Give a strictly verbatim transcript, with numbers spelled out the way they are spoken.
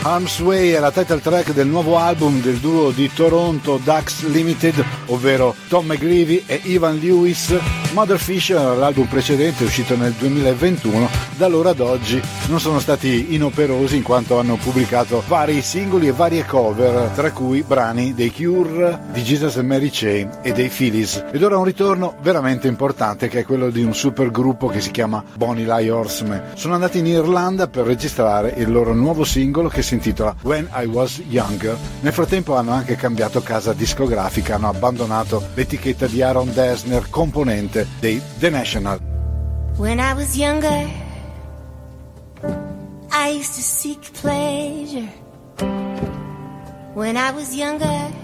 Harm's Way è la title track del nuovo album del duo di Toronto Ducks Limited, ovvero Tom McGreevy e Ivan Lewis. Motherfish, l'album precedente, uscito nel duemilaventuno, da allora ad oggi non sono stati inoperosi in quanto hanno pubblicato vari singoli e varie cover, tra cui brani dei Cure, di Jesus and Mary Chain e dei Phillies. Ed ora un ritorno veramente importante, che è quello di un super gruppo che si chiama Bonnie Lie Horsemen. Sono andati in Irlanda per registrare il loro nuovo singolo che si intitola When I Was Younger. Nel frattempo hanno anche cambiato casa discografica, hanno abbandonato l'etichetta di Aaron Dessner, componente dei The National. When I was younger, I used to seek pleasure. When I was younger,